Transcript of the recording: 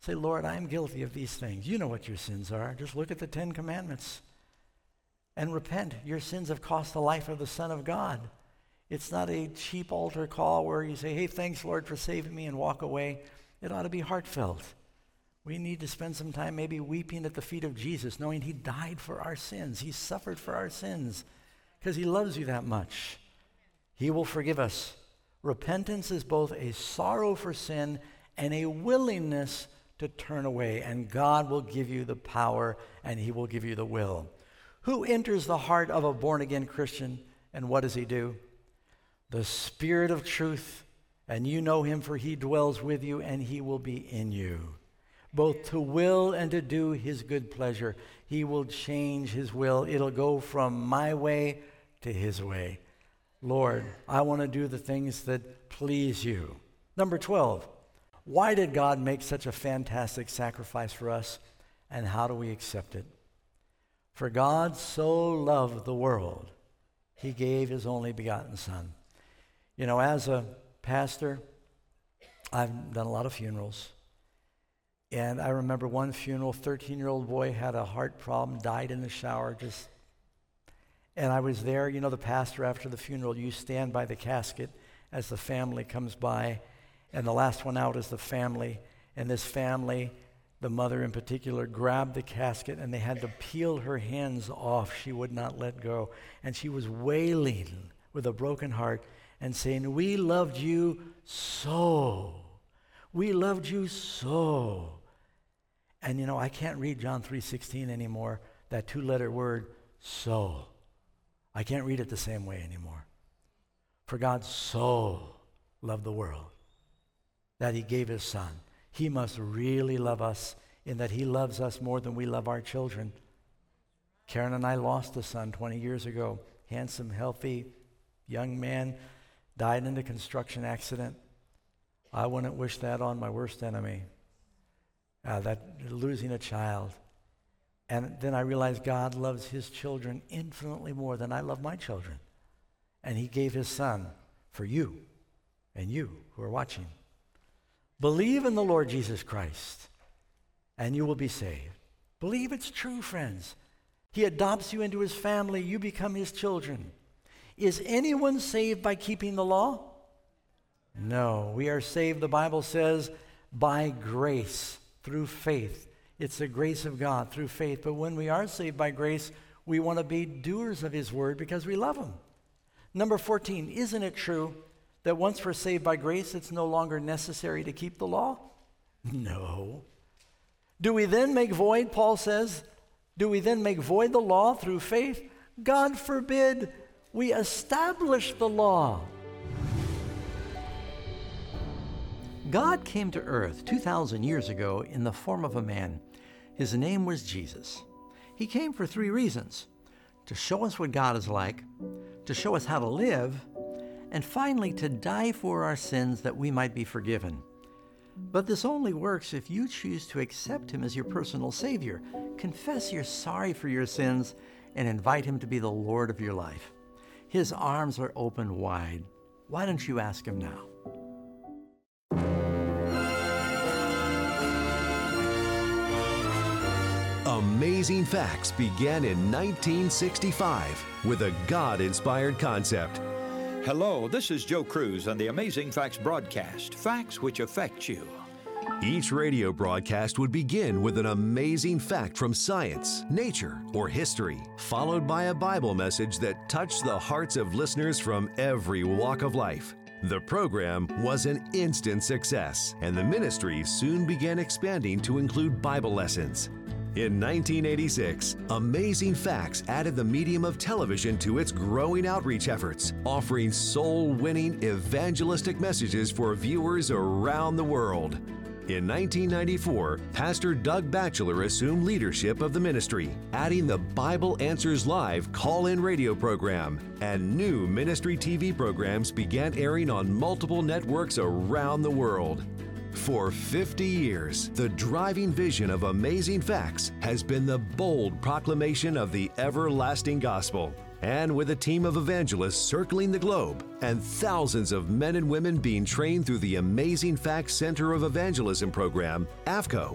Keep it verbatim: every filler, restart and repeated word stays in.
Say, Lord, I am guilty of these things. You know what your sins are. Just look at the Ten Commandments and repent. Your sins have cost the life of the Son of God. It's not a cheap altar call where you say, hey, thanks, Lord, for saving me, and walk away. It ought to be heartfelt. We need to spend some time maybe weeping at the feet of Jesus, knowing he died for our sins. He suffered for our sins because he loves you that much. He will forgive us. Repentance is both a sorrow for sin and a willingness to turn away, and God will give you the power and he will give you the will. Who enters the heart of a born-again Christian, and what does he do? The Spirit of truth, and you know him, for he dwells with you and he will be in you, both to will and to do his good pleasure. He will change his will. It'll go from my way to his way. Lord, I want to do the things that please you. Number twelve, why did God make such a fantastic sacrifice for us, and how do we accept it? For God so loved the world, he gave his only begotten Son. You know, as a pastor, I've done a lot of funerals. And I remember one funeral, thirteen-year-old boy had a heart problem, died in the shower, just, and I was there. You know, the pastor after the funeral, you stand by the casket as the family comes by, and the last one out is the family. And this family, the mother in particular, grabbed the casket and they had to peel her hands off. She would not let go. And she was wailing with a broken heart and saying, we loved you so. We loved you so. And you know, I can't read John three sixteen anymore, that two-letter word, so. I can't read it the same way anymore. For God so loved the world that he gave his Son. He must really love us in that he loves us more than we love our children. Karen and I lost a son twenty years ago. Handsome, healthy, young man, died in a construction accident. I wouldn't wish that on my worst enemy, uh, that losing a child. And then I realized God loves his children infinitely more than I love my children. And he gave his Son for you and you who are watching. Believe in the Lord Jesus Christ, and you will be saved. Believe it's true, friends. He adopts you into his family. You become his children. Is anyone saved by keeping the law? No. We are saved, the Bible says, by grace, through faith. It's the grace of God through faith. But when we are saved by grace, we want to be doers of his word because we love him. Number fourteen, isn't it true that once we're saved by grace, it's no longer necessary to keep the law? No. Do we then make void, Paul says, do we then make void the law through faith? God forbid. We establish the law. God came to earth two thousand years ago in the form of a man. His name was Jesus. He came for three reasons: to show us what God is like, to show us how to live, and finally to die for our sins that we might be forgiven. But this only works if you choose to accept him as your personal Savior, confess you're sorry for your sins, and invite him to be the Lord of your life. His arms are open wide. Why don't you ask him now? Amazing Facts began in nineteen sixty-five with a God-inspired concept. Hello, this is Joe Cruz on the Amazing Facts broadcast, facts which affect you. Each radio broadcast would begin with an amazing fact from science, nature, or history, followed by a Bible message that touched the hearts of listeners from every walk of life. The program was an instant success, and the ministry soon began expanding to include Bible lessons. In nineteen eighty-six, Amazing Facts added the medium of television to its growing outreach efforts, offering soul-winning evangelistic messages for viewers around the world. In nineteen ninety-four, Pastor Doug Batchelor assumed leadership of the ministry, adding the Bible Answers Live call-in radio program, and new ministry T V programs began airing on multiple networks around the world. For fifty years, the driving vision of Amazing Facts has been the bold proclamation of the everlasting gospel. And with a team of evangelists circling the globe and thousands of men and women being trained through the Amazing Facts Center of Evangelism program, A F C O,